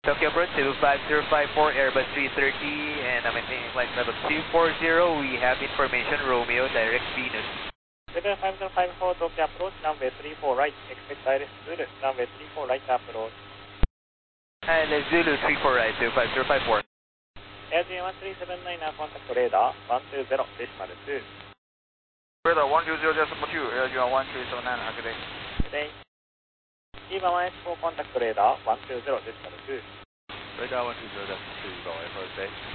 Tokyo approach 75054, Airbus 330, and I'm maintaining flight level 240. We have information, Romeo, direct Venus. 75054, Tokyo approach, runway 34 right, expect direct Zulu, runway 34 right approach. And Zulu 34 right, 25054. AirJ 1379, now contact radar 120, decimal 2. Radar 120.2, AirJ 1379, good day. Good day. EVA 184, contact radar 120, decimal 2. Radar 120.2, go ahead, first day.